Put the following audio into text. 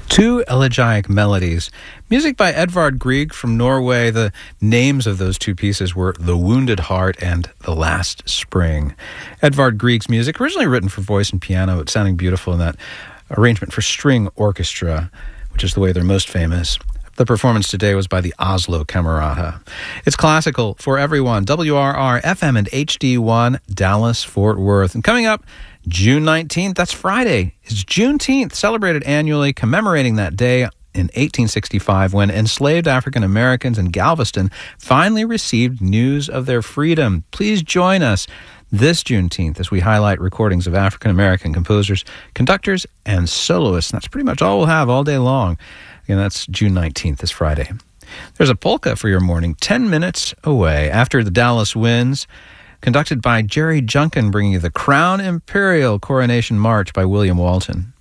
Two elegiac melodies. Music by Edvard Grieg from Norway. The names of those two pieces were The Wounded Heart and The Last Spring. Edvard Grieg's music, originally written for voice and piano, but sounding beautiful in that arrangement for string orchestra, which is the way they're most famous. The performance today was by the Oslo Camerata. It's classical for everyone. WRR, FM, and HD1, Dallas, Fort Worth. And coming up, June 19th, that's Friday. It's Juneteenth, celebrated annually, commemorating that day in 1865 when enslaved African Americans in Galveston finally received news of their freedom. Please join us this Juneteenth as we highlight recordings of African American composers, conductors, and soloists. And that's pretty much all we'll have all day long. Again, that's June 19th, this Friday. There's a polka for your morning, 10 minutes away after the Dallas Winds, conducted by Jerry Junkin, bringing you the Crown Imperial Coronation March by William Walton.